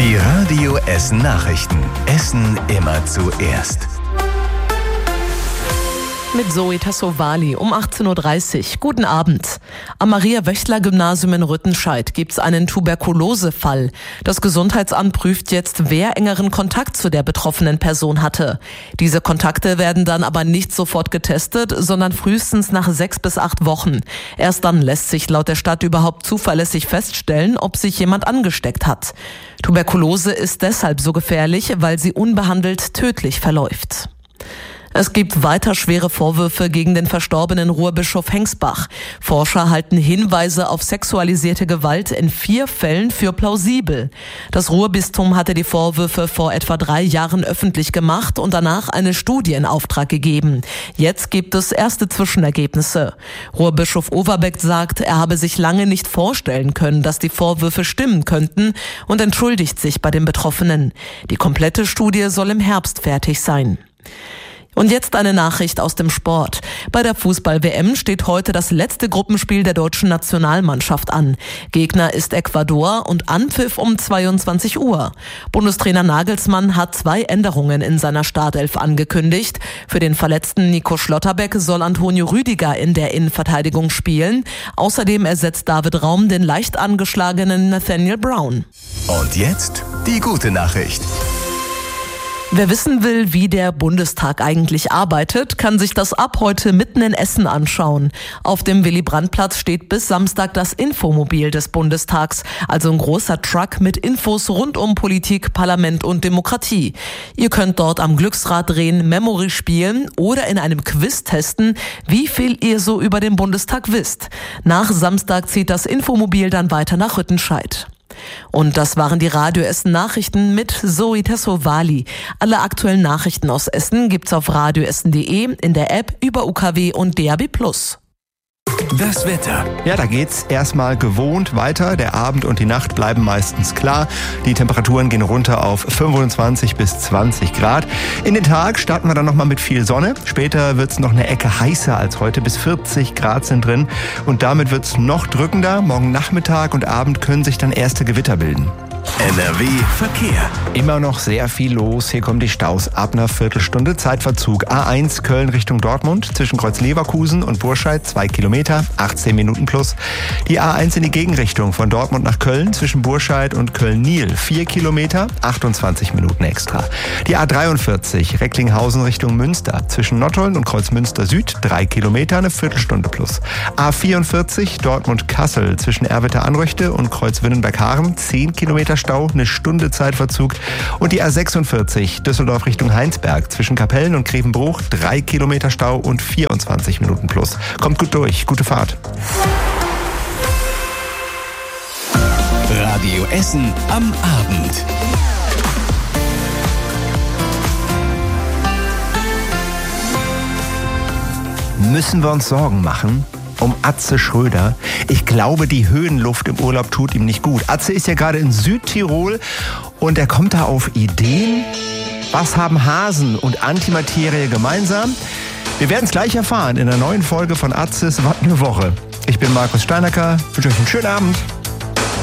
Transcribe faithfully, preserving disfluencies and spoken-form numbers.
Die Radio Essen Nachrichten. Essen immer zuerst. Mit Zoe Tassovali um achtzehn Uhr dreißig. Guten Abend. Am Maria-Wöchler-Gymnasium in Rüttenscheid gibt es einen Tuberkulosefall. Das Gesundheitsamt prüft jetzt, wer engeren Kontakt zu der betroffenen Person hatte. Diese Kontakte werden dann aber nicht sofort getestet, sondern frühestens nach sechs bis acht Wochen. Erst dann lässt sich laut der Stadt überhaupt zuverlässig feststellen, ob sich jemand angesteckt hat. Tuberkulose ist deshalb so gefährlich, weil sie unbehandelt tödlich verläuft. Es gibt weiter schwere Vorwürfe gegen den verstorbenen Ruhrbischof Hengsbach. Forscher halten Hinweise auf sexualisierte Gewalt in vier Fällen für plausibel. Das Ruhrbistum hatte die Vorwürfe vor etwa drei Jahren öffentlich gemacht und danach eine Studie in Auftrag gegeben. Jetzt gibt es erste Zwischenergebnisse. Ruhrbischof Overbeck sagt, er habe sich lange nicht vorstellen können, dass die Vorwürfe stimmen könnten und entschuldigt sich bei den Betroffenen. Die komplette Studie soll im Herbst fertig sein. Und jetzt eine Nachricht aus dem Sport. Bei der Fußball-W M steht heute das letzte Gruppenspiel der deutschen Nationalmannschaft an. Gegner ist Ecuador und Anpfiff um zweiundzwanzig Uhr. Bundestrainer Nagelsmann hat zwei Änderungen in seiner Startelf angekündigt. Für den verletzten Nico Schlotterbeck soll Antonio Rüdiger in der Innenverteidigung spielen. Außerdem ersetzt David Raum den leicht angeschlagenen Nathaniel Brown. Und jetzt die gute Nachricht. Wer wissen will, wie der Bundestag eigentlich arbeitet, kann sich das ab heute mitten in Essen anschauen. Auf dem Willy-Brandt-Platz steht bis Samstag das Infomobil des Bundestags, also ein großer Truck mit Infos rund um Politik, Parlament und Demokratie. Ihr könnt dort am Glücksrad drehen, Memory spielen oder in einem Quiz testen, wie viel ihr so über den Bundestag wisst. Nach Samstag zieht das Infomobil dann weiter nach Rüttenscheid. Und das waren die Radio Essen Nachrichten mit Zoe Tassovali. Alle aktuellen Nachrichten aus Essen gibt's auf radioessen punkt de, in der App, über U K W und D A B plus. Das Wetter. Ja, da geht's erstmal gewohnt weiter. Der Abend und die Nacht bleiben meistens klar. Die Temperaturen gehen runter auf fünfundzwanzig bis zwanzig Grad. In den Tag starten wir dann nochmal mit viel Sonne. Später wird's noch eine Ecke heißer als heute. Bis vierzig Grad sind drin. Und damit wird's noch drückender. Morgen Nachmittag und Abend können sich dann erste Gewitter bilden. N R W Verkehr. Immer noch sehr viel los. Hier kommen die Staus ab einer Viertelstunde. Zeitverzug A eins Köln Richtung Dortmund zwischen Kreuz Leverkusen und Burscheid zwei Kilometer, achtzehn Minuten plus. Die A eins in die Gegenrichtung von Dortmund nach Köln zwischen Burscheid und Köln-Niel vier Kilometer, achtundzwanzig Minuten extra. Die A dreiundvierzig Recklinghausen Richtung Münster zwischen Nottuln und Kreuz Münster Süd drei Kilometer, eine Viertelstunde plus. A vierundvierzig Dortmund-Kassel zwischen Erwitter-Anröchte und Kreuz Winnenberg-Haaren zehn Kilometer Stau, eine Stunde Zeitverzug. Und die A sechsundvierzig Düsseldorf Richtung Heinsberg zwischen Kapellen und Grevenbruch drei Kilometer Stau und vierundzwanzig Minuten plus. Kommt gut durch, gute Fahrt. Radio Essen am Abend. Müssen wir uns Sorgen machen um Atze Schröder? Ich glaube, die Höhenluft im Urlaub tut ihm nicht gut. Atze ist ja gerade in Südtirol und er kommt da auf Ideen. Was haben Hasen und Antimaterie gemeinsam? Wir werden es gleich erfahren in der neuen Folge von Atzes Was ne Woche. Ich bin Markus Steinacker, wünsche euch einen schönen Abend.